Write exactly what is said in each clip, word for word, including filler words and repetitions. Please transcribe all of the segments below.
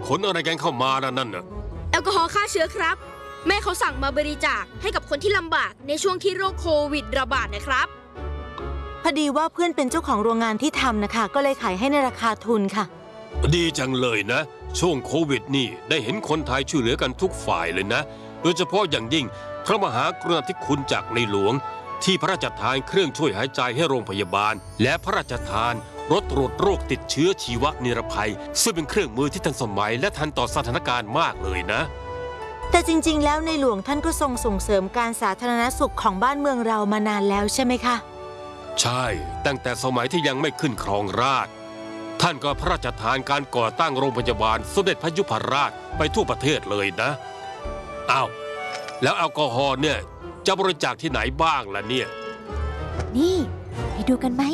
ขนอะไรกันเข้ามาแล้วนั่นน่ะแอลกอฮอล์ฆ่าเชื้อครับแม่เขาสั่งมาบริจาคให้กับคนที่ลำบากในช่วงที่โรคโควิดระบาดนะครับพอดีว่าเพื่อนเป็นเจ้าของโรงงานที่ทำนะคะก็เลยขายให้ในราคาทุนค่ะดีจังเลยนะช่วงโควิดนี่ได้เห็นคนไทยช่วยเหลือกันทุกฝ่ายเลยนะโดยเฉพาะอย่างยิ่งพระมหากรุณาธิคุณจากในหลวงที่พระราชทานเครื่องช่วยหายใจให้โรงพยาบาลและพระราชทานรถตรวจโรคติดเชื้อชีวนิรภัยซึ่งเป็นเครื่องมือที่ทันสมัยและทันต่อสถานการณ์มากเลยนะแต่จริงๆแล้วในหลวงท่านก็ทรงส่งเสริมการสาธารณสุขของบ้านเมืองเรามานานแล้วใช่ไหมคะใช่ตั้งแต่สมัยที่ยังไม่ขึ้นครองราชย์ท่านก็พระราชทานการก่อตั้งโรงพยาบาลสมเด็จพระยุพราชไปทั่วประเทศเลยนะอ้าวแล้วแอลกอฮอล์เนี่ยจะบริจาคที่ไหนบ้างล่ะเนี่ยนี่ไปดูกันไหม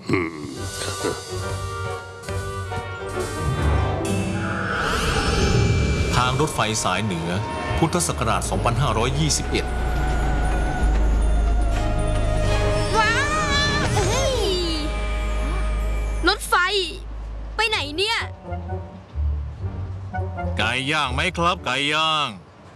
ทางรถไฟสายเหนือพุทธศักราช สองพันห้าร้อยยี่สิบเอ็ดว้าวเฮ้ยรถไฟไปไหนเนี่ยไก่ย่างไหมครับไก่ย่าง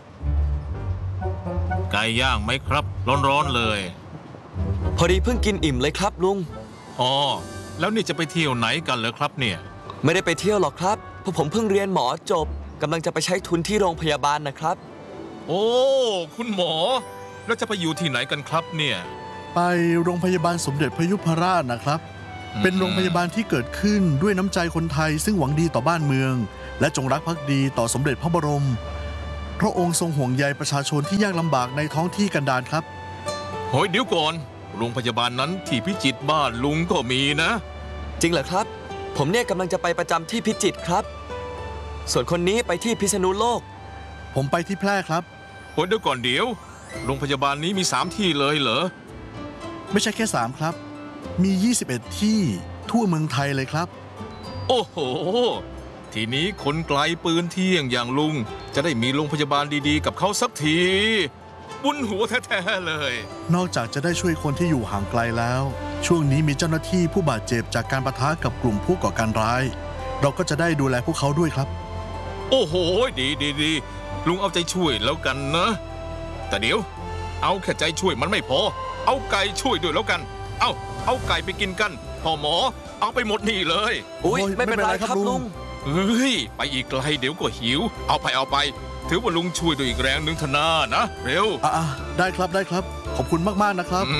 ไก่ย่างไหมครับร้อนๆเลยพอดีเพิ่งกินอิ่มเลยครับลุงอ๋อแล้วนี่จะไปเที่ยวไหนกันเหรอครับเนี่ยไม่ได้ไปเที่ยวหรอกครับเพราะผมเพิ่งเรียนหมอจบกำลังจะไปใช้ทุนที่โรงพยาบาลนะครับโอ้คุณหมอแล้วจะไปอยู่ที่ไหนกันครับเนี่ยไปโรงพยาบาลสมเด็จพระยุพราชนะครับเป็นโรงพยาบาลที่เกิดขึ้นด้วยน้ำใจคนไทยซึ่งหวังดีต่อบ้านเมืองและจงรักภักดีต่อสมเด็จพระบรมพระองค์ทรงห่วงใยประชาชนที่ยากลำบากในท้องที่กันดารครับโอ้ยเดี๋ยวก่อนโรงพยาบาลนั้นที่พิจิตรบ้านลุงก็มีนะจริงเหรอครับผมเนี่ยกำลังจะไปประจำที่พิจิตรครับส่วนคนนี้ไปที่พิษณุโลกผมไปที่แพร่ครับโอ้ยเดี๋ยวก่อนเดี๋ยวโรงพยาบาลนี้มีสามที่เลยเหรอไม่ใช่แค่สามครับมียี่สิบเอ็ดที่ทั่วเมืองไทยเลยครับโอ้โหทีนี้คนไกลปืนเที่ยงอย่างลุงจะได้มีโรงพยาบาลดีๆกับเขาสักทีบุญหัวแท้ๆเลยนอกจากจะได้ช่วยคนที่อยู่ห่างไกลแล้วช่วงนี้มีเจ้าหน้าที่ผู้บาดเจ็บจากการปะทะกับกลุ่มผู้ก่อการร้ายเราก็จะได้ดูแลพวกเขาด้วยครับโอ้โหดีดีดีลุงเอาใจช่วยแล้วกันนะแต่เดี๋ยวเอาแค่ใจช่วยมันไม่พอเอาไก่ช่วยด้วยแล้วกันเอาเอาไก่ไปกินกันพ่อหมอเอาไปหมดนี่เลยอุ้ยไม่เป็นไรครับลุงเฮ้ยไปอีกไกลเดี๋ยวก็หิวเอาไปเอาไปถือว่าลุงช่วยด้วยอีกแรงหนึ่งทนานะเร็วอ่ะได้ครับได้ครับขอบคุณมากๆนะครับ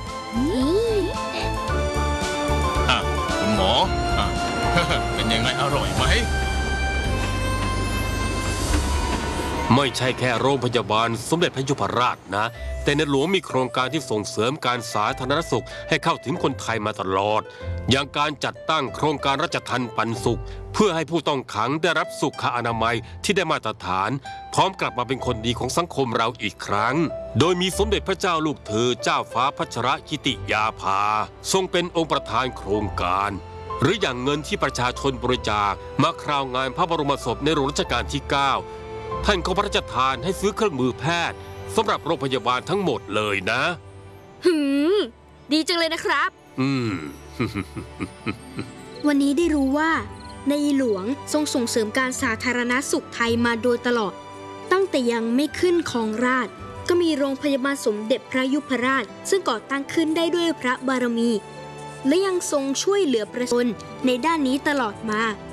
อ่ะคุณหมออ่ะเป็นยังไงอร่อยไหมไม่ใช่แค่โรงพยาบาลสมเด็จพระยุพราชนะแต่ในหลวงมีโครงการที่ส่งเสริมการสาธารณสุขให้เข้าถึงคนไทยมาตลอดอย่างการจัดตั้งโครงการราชทัณฑ์ปันสุขเพื่อให้ผู้ต้องขังได้รับสุขอนามัยที่ได้มาตรฐานพร้อมกลับมาเป็นคนดีของสังคมเราอีกครั้งโดยมีสมเด็จพระเจ้าลูกเธอเจ้าฟ้าพัชรกิติยาภาทรงเป็นองค์ประธานโครงการหรืออย่างเงินที่ประชาชนบริจาคมาคราวงานพระบรมศพในหลวงรัชกาลที่เก้าท่านก็พระราชทานให้ซื้อเครื่องมือแพทย์สำหรับโรงพยาบาลทั้งหมดเลยนะหืมดีจังเลยนะครับอืมวันนี้ได้รู้ว่าในหลวงทรงส่งเสริมการสาธารณสุขไทยมาโดยตลอดตั้งแต่ยังไม่ขึ้นครองราชย์ก็มีโรงพยาบาลสมเด็จพระยุพราชซึ่งก่อตั้งขึ้นได้ด้วยพระบารมีและยังทรงช่วยเหลือประชาชนในด้านนี้ตลอดมา